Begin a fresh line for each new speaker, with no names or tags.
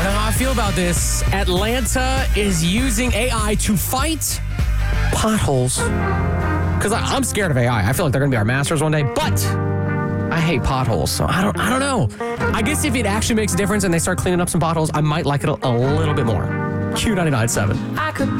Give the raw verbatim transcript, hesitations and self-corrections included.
I don't know how I feel about this. Atlanta is using A I to fight potholes. Because I'm scared of A I. I feel like they're going to be our masters one day. But I hate potholes, so I don't I don't know. I guess if it actually makes a difference and they start cleaning up some potholes, I might like it a, a little bit more. Q ninety-nine point seven. I could